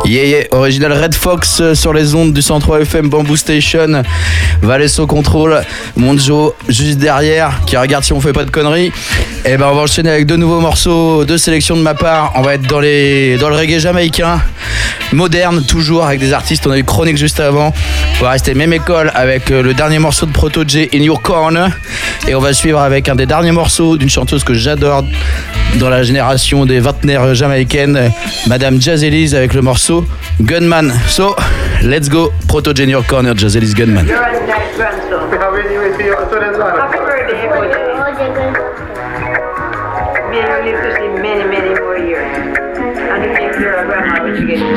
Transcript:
Yeah, original Red Fox sur les ondes du 103 FM Bamboo Station. Valès au contrôle, Monjo juste derrière qui regarde si on fait pas de conneries. Et ben on va enchaîner avec deux nouveaux morceaux de sélection de ma part. On va être dans le reggae jamaïcain, moderne toujours avec des artistes. On a eu Chronique juste avant. On va rester même école avec le dernier morceau de Proto J, In Your Corner. Et on va suivre avec un des derniers morceaux d'une chanteuse que j'adore dans la génération des vingtenaires jamaïcaines, Madame Jaz Elise avec le morceau Gunman. So, let's go, Proto J, In Your Corner, Jaz Elise Gunman. You're a nice grandson. Happy birthday, May you live to see many, many more years. And you think you're a grandma when you get